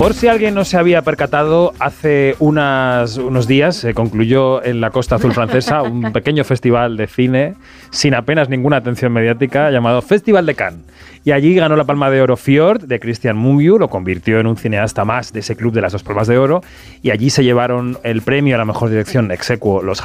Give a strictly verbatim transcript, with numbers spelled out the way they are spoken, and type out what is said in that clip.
Por si alguien no se había percatado, hace unas, unos días se concluyó en la Costa Azul francesa un pequeño festival de cine sin apenas ninguna atención mediática llamado Festival de Cannes. Y allí ganó la Palma de Oro Fjord de Christian Mungiu, lo convirtió en un cineasta más de ese club de las dos Palmas de Oro, y allí se llevaron el premio a la mejor dirección ex aequo los